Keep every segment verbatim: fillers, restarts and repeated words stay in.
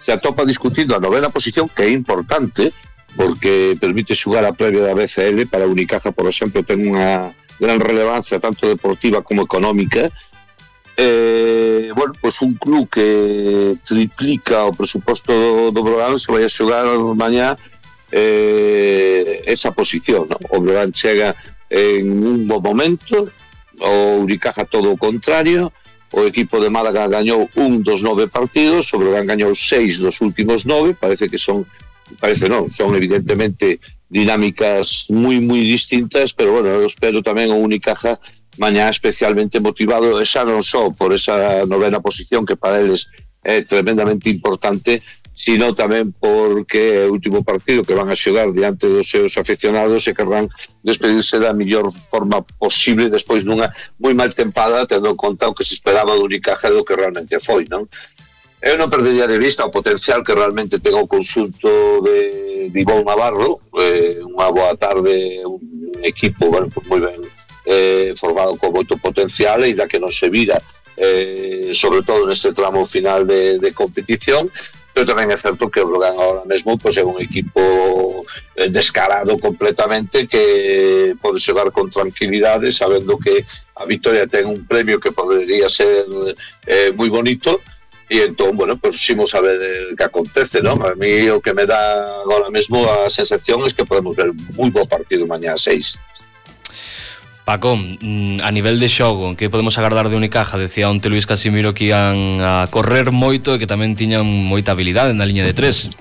se atopa discutindo a novena posición, que é importante, porque permite xugar a previa da B C L. Para a Unicaja, por exemplo, ten unha gran relevancia tanto deportiva como económica. Eh, bueno, pues un club que triplica o presuposto do, do Breogán se vai a xogar mañá eh, esa posición, ¿no? O Breogán chega en un bom momento, o Unicaja todo o contrario. O equipo de Málaga gañou un dos nove partidos, o Breogán gañou seis dos últimos nove. Parece que son, parece non, son evidentemente dinámicas moi, moi distintas, pero bueno, eu espero tamén o Unicaja mañá especialmente motivado, xa non só por esa novena posición que para eles é tremendamente importante, sino tamén porque é o último partido que van a xogar diante dos seus aficionados e querrán despedirse da mellor forma posible despois dunha moi mal tempada, tendo en conta o que se esperaba do Unicaja e do que realmente foi, non? Eu non perdería de vista o potencial que realmente ten o conxunto de, de Ivón Navarro. Eh, unha boa tarde, un equipo, bueno, pues moi ben eh, formado con moito potencial, e da que non se vira eh, sobre todo neste tramo final de, de competición. Pero tamén é certo que o Breogán ahora mesmo pues, é un equipo eh, descarado completamente, que pode xogar con tranquilidade, sabendo que a victoria ten un premio que podería ser eh, moi bonito. E entón, bueno, pues ximos a ver eh, que acontece, non? A mí o que me dá agora mesmo a sensación é que podemos ver un moi bo partido mañá a seis. Paco, a nivel de xogo, que podemos agardar de Unicaja? Decía onte Luís Casimiro que ian a correr moito e que tamén tiñan moita habilidade na liña de tres.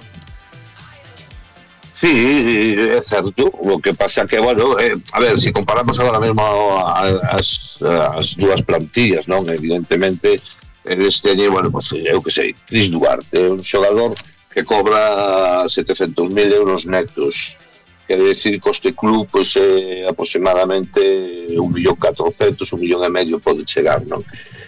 Sí, é certo. O que pasa que, bueno, eh, a ver, se si comparamos agora mesmo as, as dúas plantillas, non? Evidentemente, eles teñen, bueno, pues, eu que sei, Cris Duarte, un xogador que cobra setecentos mil euros netos. Quere decir que este club pues, eh, aproximadamente un millón catrocentos, un millón e medio pode chegar, non?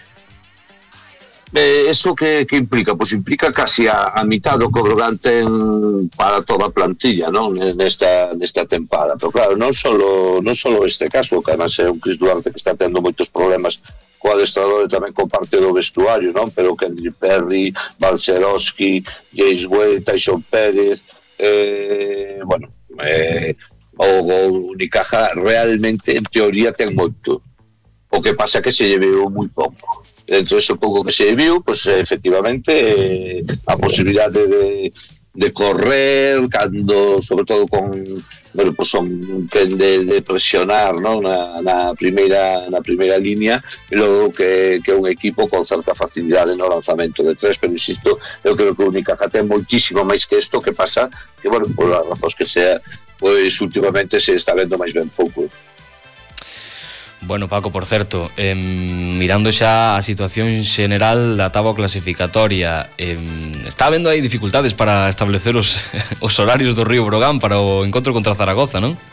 Eh, eso que, que implica? Pois pues implica casi a, a mitad do que o Breogán ten para toda a plantilla, non? Nesta, nesta tempada. Pero claro, non solo, non solo este caso, que además é un Cris Duarte que está tendo moitos problemas co adestrador e tamén con parte do vestuario, non? Pero Kendry Perry, Balcerowski, James Way, Tyson Pérez, eh, bueno, eh, o, o Unicaja realmente en teoría ten moito. O que pasa que se lle viu moi pouco. Dentro dese pouco que se lle viu, pues, efectivamente eh, a posibilidade de, de correr, cando, sobre todo con, bueno, pues son de, de presionar, ¿no? na, na primeira na primeira línea, e logo que, que un equipo con certa facilidade no lanzamento de tres. Pero insisto, eu creo que o Unicaja ten moitísimo máis que isto. Que pasa que, bueno, por as razóns que sea, pois últimamente se está vendo máis ben pouco. Bueno, Paco, por certo, eh, mirando xa a situación xeneral da táboa clasificatoria, eh, está habendo aí dificultades para establecer os, os horarios do Río Breogán para o encontro contra Zaragoza, non?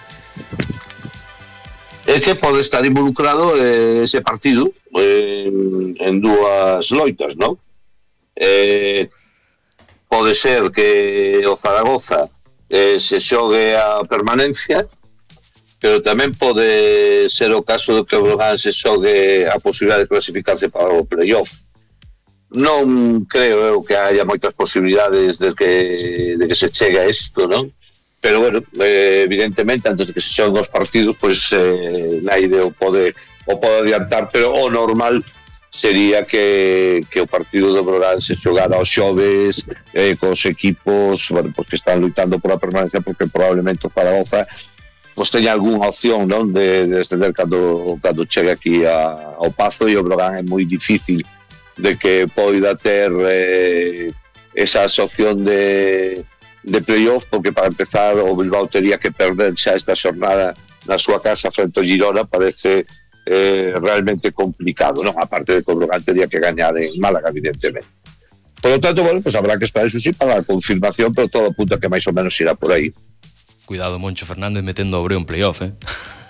É que pode estar involucrado eh, ese partido eh, en dúas loitas, non? Eh, pode ser que o Zaragoza eh, se xogue a permanencia, pero tamén pode ser o caso do que o Breogán se xogue a posibilidade de clasificarse para o playoff. Non creo eu que haya moitas posibilidades de que, de que se chegue a isto, non? Pero, bueno, eh, evidentemente, antes de que se xoguen os partidos, pois pues, eh, naide o pode, o pode adiantar, pero o normal sería que, que o partido do Breogán se xogara aos xoves eh, cos equipos, bueno, pues, que están lutando por a permanencia, porque probablemente o Zaragoza pues teña algunha opción, non, de, de descender cando, cando chegue aquí a, ao Pazo, e o Breogán é moi difícil de que poida ter eh, esa opción de, de playoff, porque para empezar o Bilbao tería que perder xa esta xornada na súa casa frente ao Girona. Parece eh, realmente complicado, non? Aparte de que o Breogán tería que gañar en Málaga, evidentemente. Por lo tanto, bueno, pues habrá que esperar, eso sí, para a confirmación, pero todo apunta que máis ou menos irá por aí. Cuidado, Moncho Fernández metendo a Obreo en playoff, eh?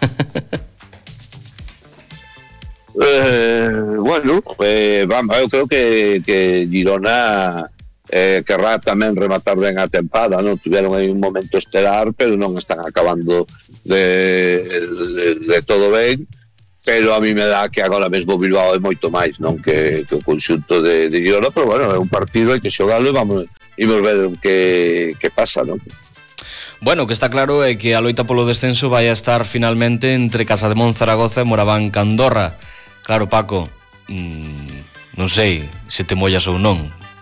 eh bueno, eh, vamos, eu creo que, que Girona eh, querrá tamén rematar ben a tempada, non? Tiveron aí un momento estelar, pero non están acabando de, de, de todo ben. Pero a mí me dá que agora mesmo Bilbao é moito máis, non? Que, que o conxunto de, de Girona, pero bueno, é un partido, hai que xogalo, e vamos, imos ver que, que pasa, non? Bueno, o que está claro é que a loita polo descenso vai a estar finalmente entre Casademón, Zaragoza e Moraván, Candorra. Claro, Paco, mmm, non sei se te mollas ou non.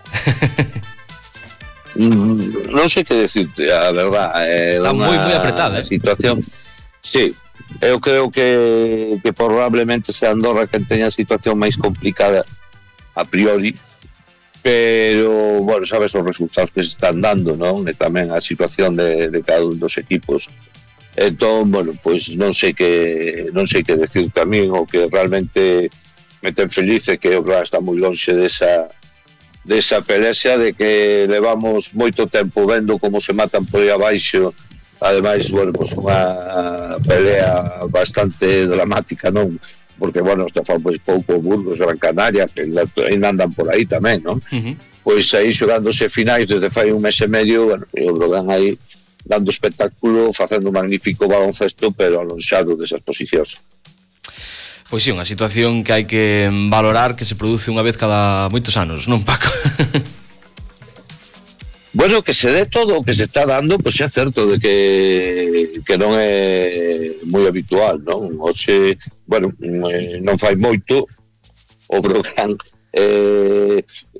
mm, non sei que decirte, a verdad. Eh, está moi, moi apretada, eh? Situación, sí, eu creo que, que probablemente sea Andorra que teña a situación máis complicada a priori, pero, bueno, sabes os resultados que se están dando, non? E tamén a situación de, de cada un dos equipos. Entón, bueno, pois non sei que non sei que decir tamén, o que realmente me ten feliz é que o Granada está moi lonxe desa desa pelexia, de que levamos moito tempo vendo como se matan por aí abaixo. Ademais, bueno, pois unha pelea bastante dramática, non? Porque, bueno, está falando pois, pouco Burgos, Gran Canaria, que ainda andan por aí tamén, non? Uh-huh. Pois aí xogándose finais desde fai un mes e medio, bueno, e o Brogan aí dando espectáculo, facendo un magnífico baloncesto, pero alonxado desas posicións. Pois sí, unha situación que hai que valorar, que se produce unha vez cada moitos anos, non, Paco? Bueno, que se dé todo o que se está dando, pois é certo de que que non é moi habitual, non? Oxe, bueno, non fai moito o Brogan eh,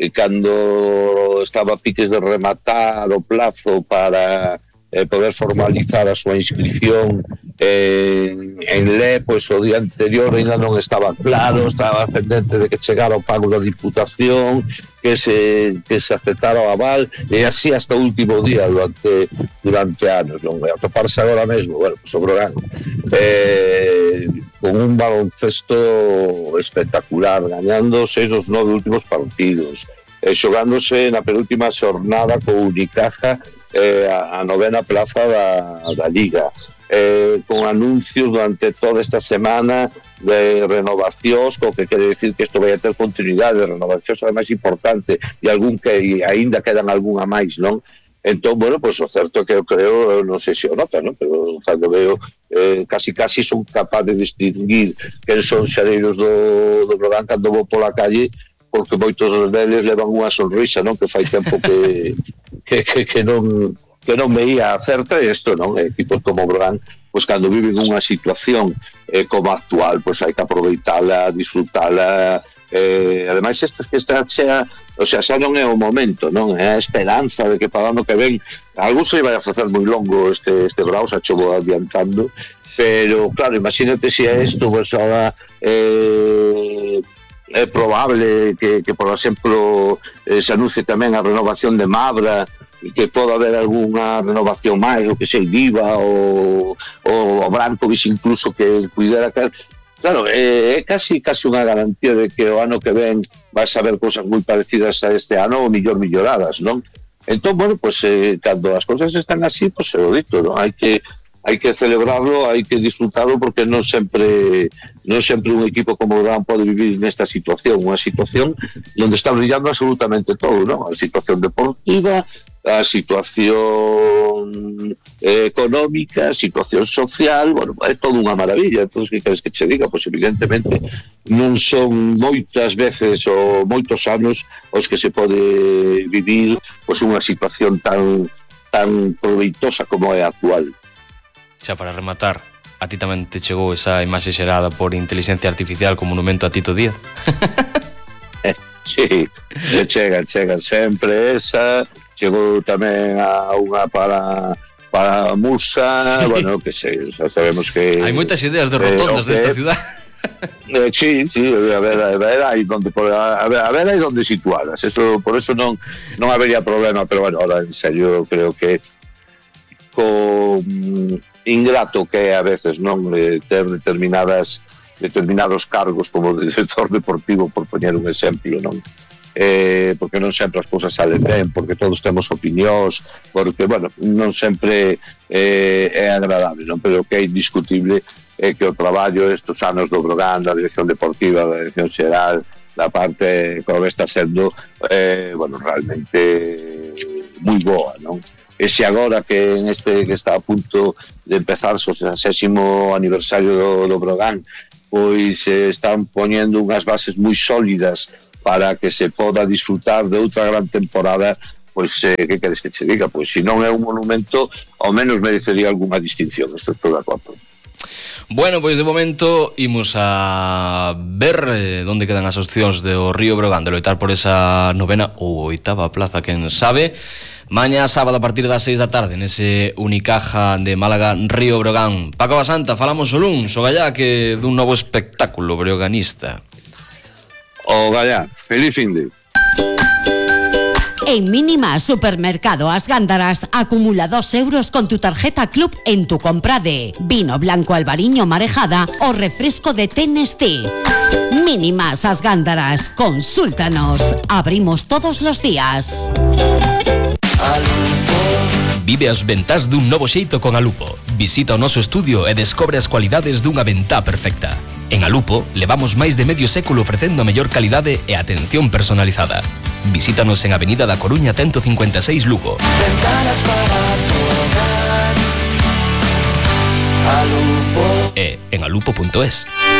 cando estaba a piques de rematar o plazo para eh, poder formalizar a súa inscripción en, en L E, pois o día anterior ainda non estaba claro, estaba pendente de que chegara o pago da Diputación, que se, que se aceptara o aval, e así hasta o último día durante, durante anos, non? E a toparse agora mesmo, bueno, pois o Brogan eh, con un baloncesto espectacular, gañando seis dos nove últimos partidos, eh, xogándose na penúltima xornada co Unicaja eh, a, a novena plaza da, da Liga, eh, con anuncios durante toda esta semana de renovacións, co que quere decir que isto vai a ter continuidade, de renovacións ademais importante, e algún que aínda quedan algunha máis, non? Entón, bueno, pois o certo que eu creo, non sei se o nota, non? Pero cando veo, eh, casi casi son capaz de distinguir quen son xadeiros do, do Brogan cando vou pola calle, porque moitos deles levan unha sonrisa, non? Que fai tempo que, que, que, que non que non veía certa isto, non? Equipos como Brogan, pois cando viven unha situación eh, como actual, pois hai que aproveitala, disfrutala, eh, ademais esta que está chea, o sea, xa non é o momento, non? É a esperanza de que para o ano que ven algún se vai a facer moi longo este, este brao, xa chovo adiantando, pero claro, imagínate se é isto, pois ahora eh, é probable que, que por exemplo eh, se anuncie tamén a renovación de Mabra, e que poda haber algunha renovación máis, o que sei, Viva ou o Brankovic incluso, que cuidara que... Claro, é, é casi casi unha garantía de que o ano que ven vais a ver cousas moi parecidas a este ano ou millor melloradas, non? Entón, bueno, pues, eh, cando as cousas están así, pues se lo dito, non? Hai que hai que celebrarlo, hai que disfrutarlo, porque non sempre non sempre un equipo como o Brogan pode vivir nesta situación, unha situación onde está brillando absolutamente todo, non? A situación deportiva, a situación eh, económica, a situación social, bueno, é todo unha maravilla. Entón, que queres que che diga? Pois evidentemente non son moitas veces ou moitos anos os que se pode vivir pois unha situación tan tan proveitosa como é a actual. Xa para rematar, a ti tamén te chegou esa imaxe xerada por inteligencia artificial como monumento a Tito Díaz? Sí, chega, chega sempre esa, chegou tamén a unha para para Musa, sí. Bueno, que sei, xa sabemos que... Hai moitas ideas de rotondas eh, desta ciudad. Eh, sí, sí, a ver, a ver aí donde a ver, a ver aí donde situadas. Eso, por eso non non habería problema, pero bueno, ahora en serio creo que con ingrato que a veces non eh, ter determinadas determinados cargos como director deportivo, por poñer un exemplo, non? Eh, porque non sempre as cousas salen ben, porque todos temos opinións, porque, bueno, non sempre eh, é agradable, non? Pero o que é indiscutible é que o traballo estes anos do Brogan, da dirección deportiva, da dirección xeral, da parte como está sendo, eh, bueno, realmente moi boa, non? E se agora que en este que está a punto de empezar o sexagésimo aniversario do, do Brogan, pois eh, están poñendo unhas bases moi sólidas para que se poda disfrutar de outra gran temporada, pois eh, que queres que che diga? Pois se non é un monumento, ao menos merecería algunha distinción, estou todo de acordo. Bueno, pois de momento imos a ver eh, onde quedan as opcións do Río Breogán de loitar por esa novena ou oitava plaza, quen sabe. Mañá sábado a partir das seis da tarde nese Unicaja de Málaga Río Breogán. Paco Basanta, falamos o luns, o gallá que dun novo espectáculo breoganista. O gallá, feliz fin de. En Mínima Supermercado As Gándaras acumula dos euros con tu tarjeta Club en tu compra de vino blanco Albariño Marejada o refresco de Tennessee. Mínimas As Gándaras, consúltanos. Abrimos todos los días. Vive as ventás dun novo xeito con Alupo. Visita o noso estudio e descobre as cualidades dunha ventá perfecta. En Alupo levamos máis de medio século ofrecendo a mellor calidade e atención personalizada. Visítanos en Avenida da Coruña ciento cincuenta e seis Lugo. Ventanas para tocar. Alupo. E en alupo punto es.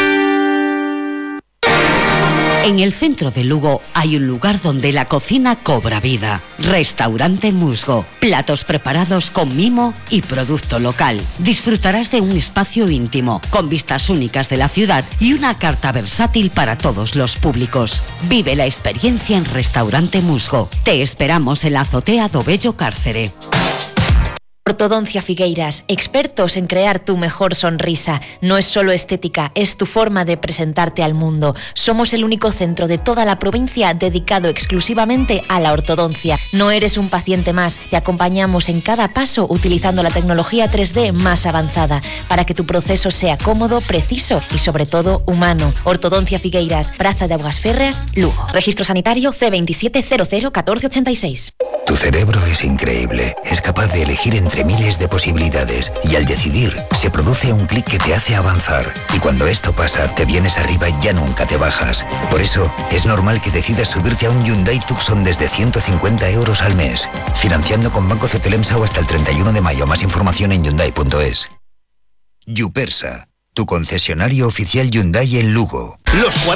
En el centro de Lugo hay un lugar donde la cocina cobra vida. Restaurante Musgo. Platos preparados con mimo y producto local. Disfrutarás de un espacio íntimo, con vistas únicas de la ciudad y una carta versátil para todos los públicos. Vive la experiencia en Restaurante Musgo. Te esperamos en la azotea do Bello Cárcere. Ortodoncia Figueiras, expertos en crear tu mejor sonrisa. No es solo estética, es tu forma de presentarte al mundo. Somos el único centro de toda la provincia dedicado exclusivamente a la ortodoncia. No eres un paciente más, te acompañamos en cada paso utilizando la tecnología tres D más avanzada para que tu proceso sea cómodo, preciso y sobre todo humano. Ortodoncia Figueiras, Praza de Aguas Férreas, Lugo. Registro sanitario C veintisiete cero cero catorce ochenta y seis. Tu cerebro es increíble, es capaz de elegir entre miles de posibilidades y al decidir se produce un clic que te hace avanzar y cuando esto pasa te vienes arriba y ya nunca te bajas. Por eso es normal que decidas subirte a un Hyundai Tucson desde ciento cincuenta euros al mes, financiando con Banco Cetelemsa o hasta el treinta y uno de mayo. Más información en hyundai punto es. Yupersa, tu concesionario oficial Hyundai en Lugo. Los